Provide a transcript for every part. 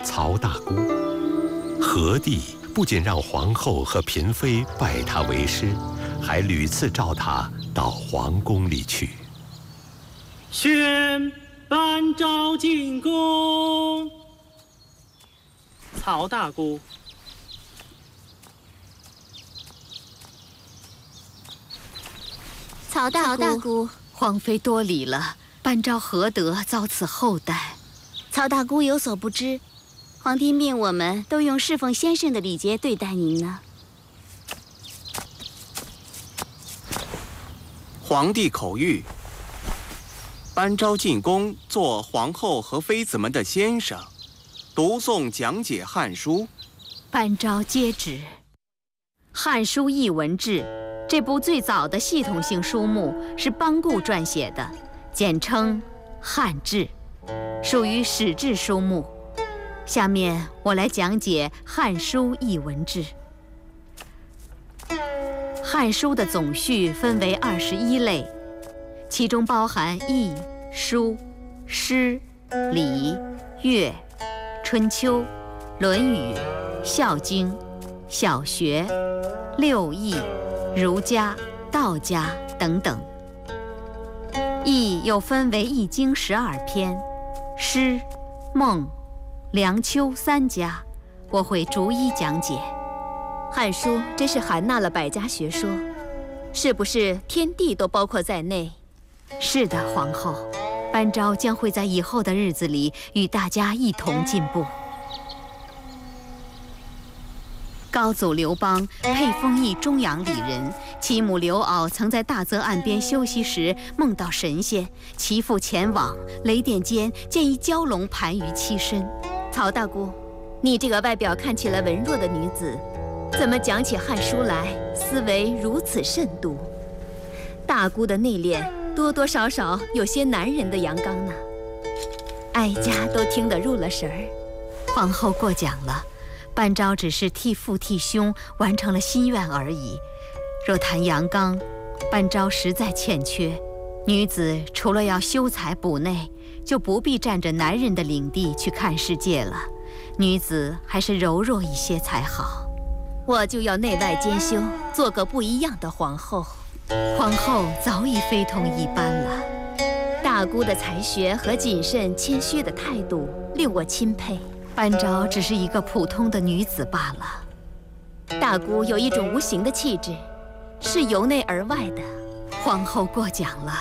曹大姑。何帝不仅让皇后和嫔妃拜他为师，还屡次召他到皇宫里去。 宣班昭进宫。曹大姑。 曹大姑， 皇妃多礼了，班昭何得遭此厚待？ 曹大姑有所不知，皇帝命我们都用侍奉先生的礼节对待您呢。 皇帝口谕：班昭进宫做皇后和妃子们的先生，读诵讲解《汉书》。 班昭接旨。《汉书艺文志》这部最早的系统性书目是邦固撰写的，简称《汉志》，属于史志书目。下面我来讲解《汉书艺文志》。《汉书》的总序分为21类，其中包含易、书、诗、礼、乐、春秋、论语、孝经、小学、六艺、儒家、道家等等。易又分为易经12篇，诗、孟、梁丘3家，我会逐一讲解。 汉书真是含纳了百家学说，是不是天地都包括在内？ 是的，皇后，班昭将会在以后的日子里与大家一同进步。高祖刘邦配封邑中阳里人，其母刘骜曾在大泽岸边休息时梦到神仙，其父前往，雷电间见一蛟龙盘于其身。 曹大姑，你这个外表看起来文弱的女子，怎么讲起《汉书》来，思维如此慎独？大姑的内敛多多少少有些男人的阳刚呢，哀家都听得入了神儿。 皇后过奖了，班昭只是替父替兄完成了心愿而已。若谈阳刚，班昭实在欠缺。女子除了要修才补内，就不必占着男人的领地去看世界了。女子还是柔弱一些才好。 我就要内外兼修，做个不一样的皇后。 皇后早已非同一般了。 大姑的才学和谨慎谦虚的态度令我钦佩。 班昭只是一个普通的女子罢了。 大姑有一种无形的气质，是由内而外的。 皇后过奖了。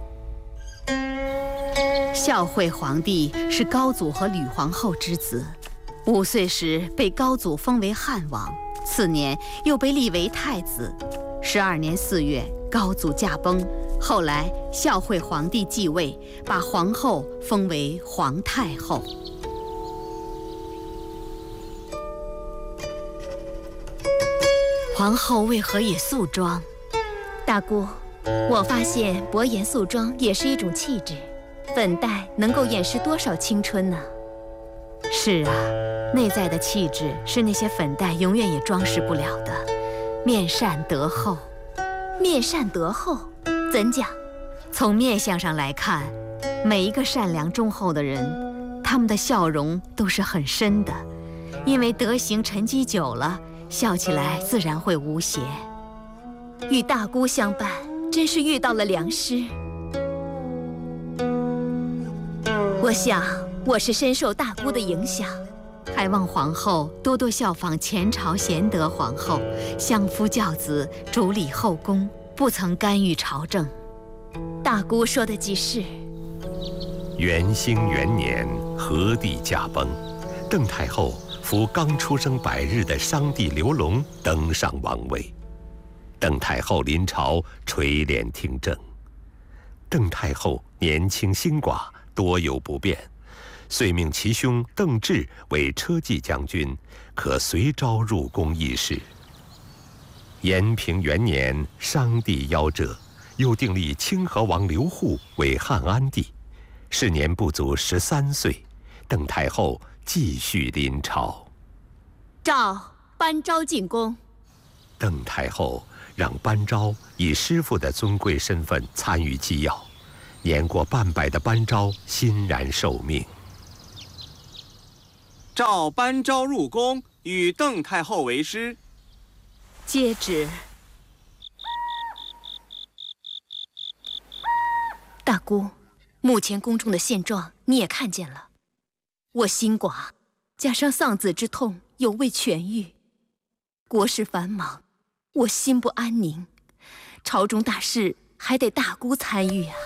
孝惠皇帝是高祖和吕皇后之子，5岁时被高祖封为汉王，次年又被立为太子。12年4月，高祖驾崩，后来孝惠皇帝继位，把皇后封为皇太后。皇后为何也素妆？ 大姑，我发现薄颜素妆也是一种气质，粉黛能够掩饰多少青春呢？ 是啊，内在的气质是那些粉黛永远也装饰不了的。面善德厚。 面善德厚，怎讲？ 从面相上来看，每一个善良忠厚的人，他们的笑容都是很深的，因为德行沉积久了，笑起来自然会无邪。 与大姑相伴，真是遇到了良师。我想我是深受大姑的影响， 还望皇后多多效仿前朝贤德皇后，相夫教子，主理后宫，不曾干预朝政。 大姑说的极是。 元兴元年，何帝驾崩，邓太后扶刚出生100日的商帝刘隆登上王位。邓太后临朝垂帘听政。邓太后年轻心寡，多有不便，遂命其兄邓骘为车骑将军，可随召入宫议事。延平元年，商帝夭折，又订立清河王刘祜为汉安帝。是年不足13岁，邓太后继续临朝。 召班昭进宫。 邓太后让班昭以师父的尊贵身份参与机要，年过半百的班昭欣然受命。 召班昭入宫，与邓太后为师。 接旨。大姑，目前宫中的现状你也看见了，我心寡，加上丧子之痛犹未痊愈，国事繁忙，我心不安宁，朝中大事还得大姑参与啊。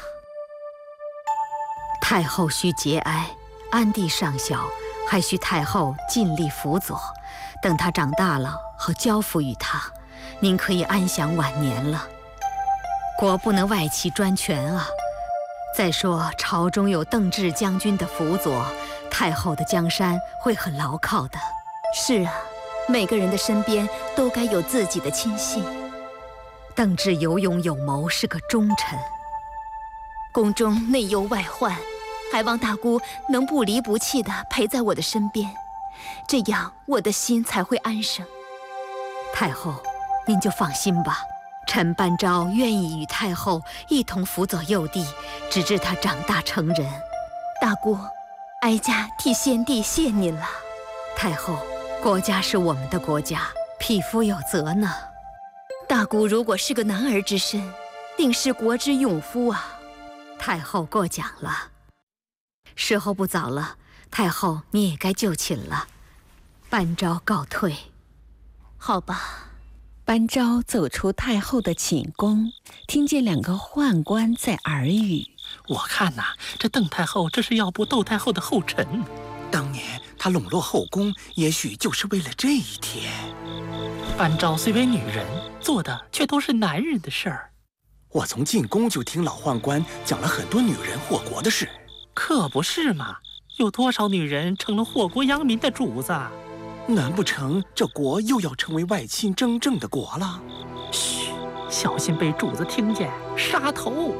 太后需节哀，安帝尚小，还需太后尽力辅佐，等他长大了，好交付于他，您可以安享晚年了。国不能外戚专权啊。再说朝中有邓志将军的辅佐，太后的江山会很牢靠的。 是啊，每个人的身边都该有自己的亲信。 邓志有勇有谋，是个忠臣。 宫中内忧外患，还望大姑能不离不弃地陪在我的身边，这样我的心才会安生。 太后，您就放心吧，臣班昭愿意与太后一同辅佐幼弟，直至他长大成人。 大姑，哀家替先帝谢您了。 太后，国家是我们的国家，匹夫有责呢。 大姑如果是个男儿之身，定是国之勇夫啊。 太后过奖了。时候不早了，太后你也该就寝了。班昭告退。 好吧。 班昭走出太后的寝宫，听见两个宦官在耳语。 我看呐，这邓太后这是要步窦太后的后尘。 当年她笼络后宫，也许就是为了这一天。 班昭虽为女人，做的却都是男人的事儿。 我从进宫就听老宦官讲了很多女人祸国的事。 可不是嘛，有多少女人成了祸国殃民的主子？ 难不成这国又要成为外戚争政的国了？ 嘘，小心被主子听见，杀头！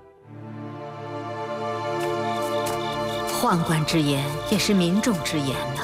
宦官之言也是民众之言呢。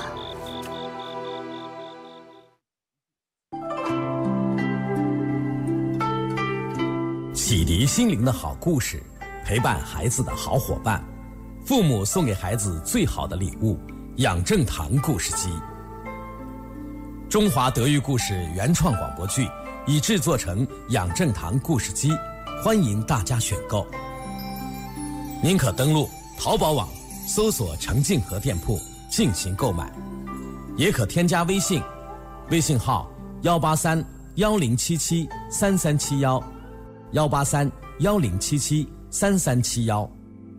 启迪心灵的好故事，陪伴孩子的好伙伴，父母送给孩子最好的礼物——养正堂故事机。中华德育故事原创广播剧已制作成养正堂故事机，欢迎大家选购。您可登录淘宝网搜索程静和店铺进行购买，也可添加微信，微信号18310773371，18310773371。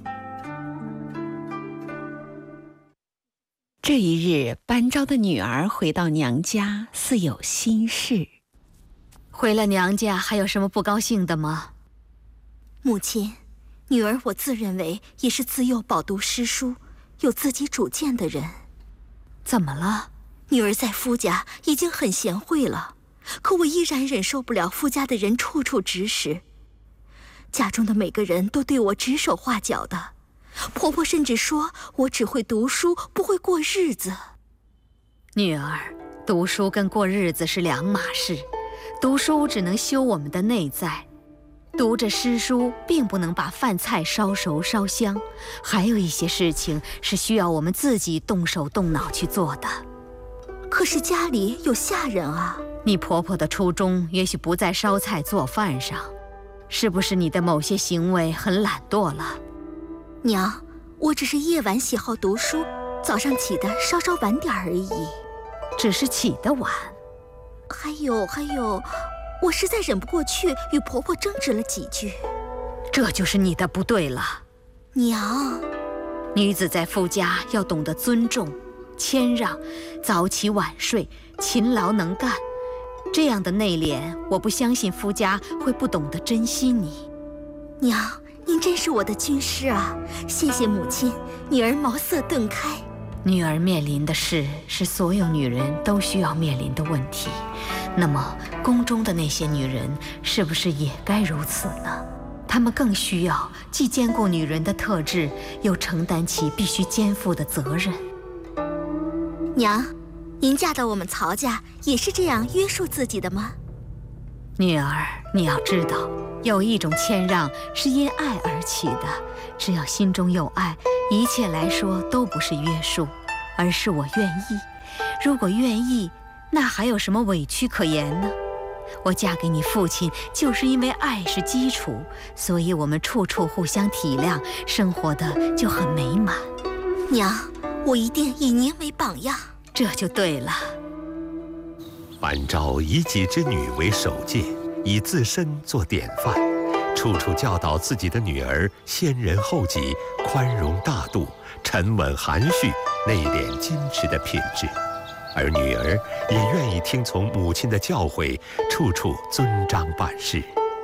这一日，班昭的女儿回到娘家，似有心事。 回了娘家，还有什么不高兴的吗？ 母亲，女儿我自认为也是自幼饱读诗书，有自己主见的人。 怎么了？ 女儿在夫家已经很贤惠了，可我依然忍受不了夫家的人处处指使。家中的每个人都对我指手画脚的，婆婆甚至说我只会读书，不会过日子。 女儿，读书跟过日子是两码事。读书只能修我们的内在，读着诗书并不能把饭菜烧熟烧香，还有一些事情是需要我们自己动手动脑去做的。 可是家里有下人啊。 你婆婆的初衷也许不在烧菜做饭上，是不是你的某些行为很懒惰了？ 娘，我只是夜晚喜好读书，早上起得稍稍晚点而已。 只是起得晚。 还有，我实在忍不过去，与婆婆争执了几句。 这就是你的不对了。 娘， 女子在夫家要懂得尊重、谦让，早起晚睡，勤劳能干。这样的内敛，我不相信夫家会不懂得珍惜你。 娘，您真是我的军师啊！谢谢母亲，女儿茅塞顿开。 女儿面临的事是所有女人都需要面临的问题，那么宫中的那些女人是不是也该如此呢？她们更需要既兼顾女人的特质，又承担起必须肩负的责任。 娘，您嫁到我们曹家也是这样约束自己的吗？ 女儿，你要知道，有一种谦让是因爱而起的，只要心中有爱，一切来说都不是约束， 而是我愿意。如果愿意，那还有什么委屈可言呢？我嫁给你父亲，就是因为爱是基础，所以我们处处互相体谅，生活的就很美满。 娘，我一定以您为榜样。 这就对了。 班昭以己之女为首戒，以自身做典范，处处教导自己的女儿先人后己、宽容大度、沉稳含蓄、内敛矜持的品质。而女儿也愿意听从母亲的教诲，处处遵章办事。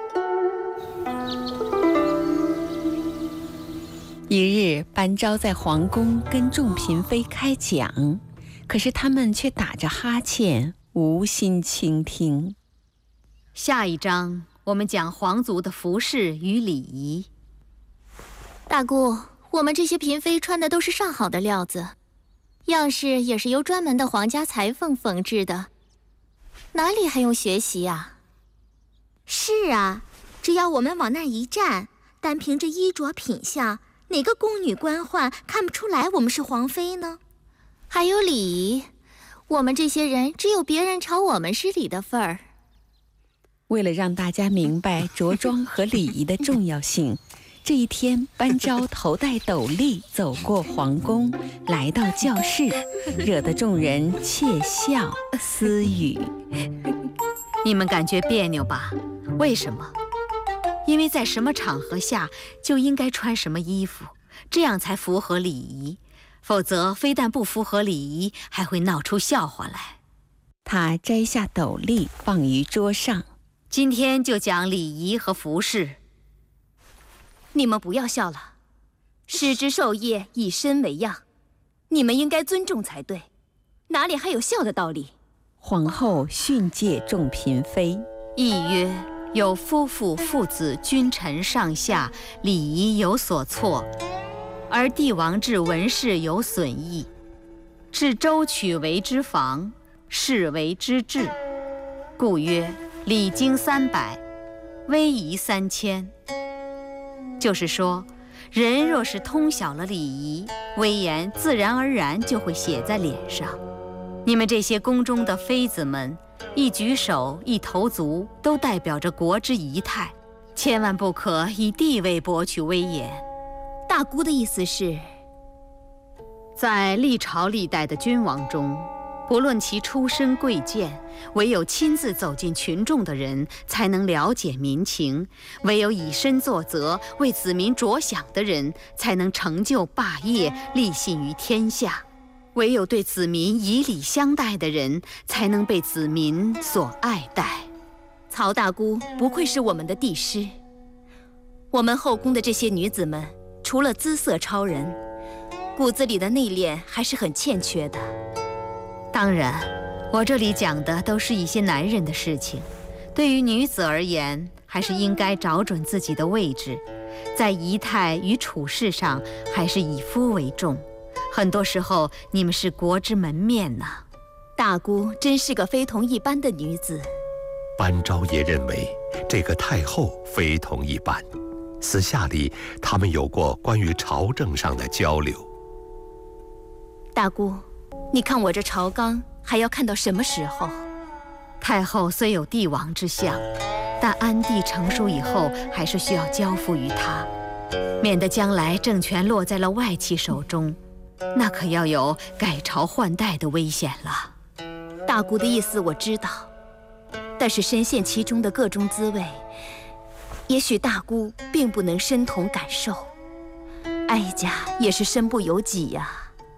一日，班昭在皇宫跟众嫔妃开讲，可是他们却打着哈欠，无心倾听。 下一章我们讲皇族的服饰与礼仪。 大姑，我们这些嫔妃穿的都是上好的料子，样式也是由专门的皇家裁缝缝制的，哪里还用学习啊？ 是啊，只要我们往那儿一站，单凭这衣着品相，哪个宫女官宦看不出来我们是皇妃呢？ 还有礼仪，我们这些人只有别人朝我们施礼的份儿。 为了让大家明白着装和礼仪的重要性，这一天，班昭头戴斗笠走过皇宫，来到教室，惹得众人窃笑私语。 你们感觉别扭吧？为什么？因为在什么场合下就应该穿什么衣服，这样才符合礼仪，否则非但不符合礼仪，还会闹出笑话来。 他摘下斗笠放于桌上。 今天就讲礼仪和服饰。 你们不要笑了，师之授业，以身为样，你们应该尊重才对，哪里还有笑的道理？ 皇后训诫众嫔妃， 亦曰：有夫妇、父子、君臣上下，礼仪有所错，而帝王制文士有损益，至周取为之防，是为之治。故曰：礼经300，威仪3000。就是说，人若是通晓了礼仪，威严自然而然就会写在脸上。你们这些宫中的妃子们，一举手一投足都代表着国之仪态，千万不可以地位博取威严。 大姑的意思是， 在历朝历代的君王中，不论其出身贵贱，唯有亲自走进群众的人才能了解民情，唯有以身作则，为子民着想的人才能成就霸业，立信于天下，唯有对子民以礼相待的人才能被子民所爱戴。 曹大姑不愧是我们的帝师，我们后宫的这些女子们，除了姿色超人，骨子里的内敛还是很欠缺的。 当然，我这里讲的都是一些男人的事情，对于女子而言，还是应该找准自己的位置，在仪态与处事上还是以夫为重。很多时候，你们是国之门面呢。 大姑真是个非同一般的女子。 班昭也认为这个太后非同一般，私下里他们有过关于朝政上的交流。 大姑，你看我这朝纲还要看到什么时候？ 太后虽有帝王之相，但安帝成熟以后，还是需要交付于他，免得将来政权落在了外戚手中，那可要有改朝换代的危险了。 大姑的意思我知道，但是深陷其中的各种滋味，也许大姑并不能身同感受，哀家也是身不由己呀。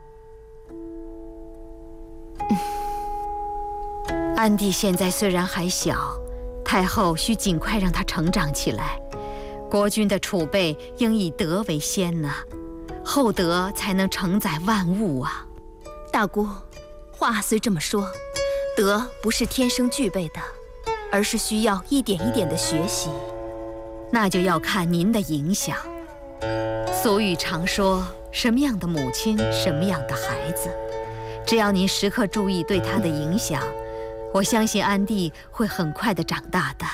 安帝现在虽然还小，太后需尽快让他成长起来。国君的储备应以德为先呢，厚德才能承载万物啊。 大姑，话虽这么说，德不是天生具备的，而是需要一点一点的学习。 那就要看您的影响。俗语常说，什么样的母亲，什么样的孩子。只要您时刻注意对他的影响，我相信安帝会很快地长大的。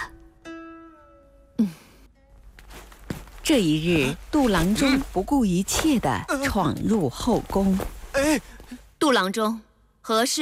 这一日，杜郎中不顾一切地闯入后宫。 杜郎中，何事？